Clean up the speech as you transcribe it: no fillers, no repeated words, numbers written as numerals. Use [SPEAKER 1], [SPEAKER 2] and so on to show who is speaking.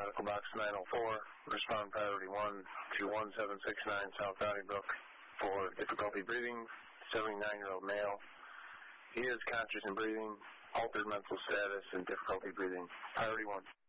[SPEAKER 1] Medical Box 904, respond priority 1 to 1769 South Donnybrook for difficulty breathing, 79-year-old male. He is conscious in breathing, altered mental status, and difficulty breathing. Priority 1.